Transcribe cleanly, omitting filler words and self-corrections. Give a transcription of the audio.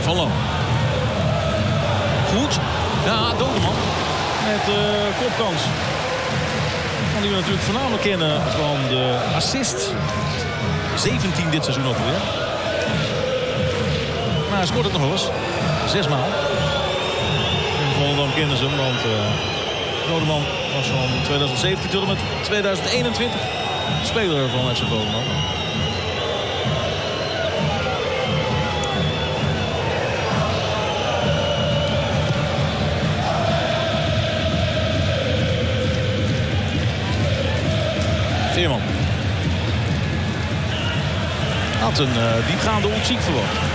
Van Loon. Goed. Ja, Dodeman. Met kopkans. En die we natuurlijk voornamelijk kennen van de assist. 17 dit seizoen alweer. Maar hij scoort het nog wel eens. 6 maal. In Volendam kennen ze hem, want Dodeman was van 2017 tot en met 2021 speler van FC Volendam. Veerman had een diepgaande Oetziek verwacht.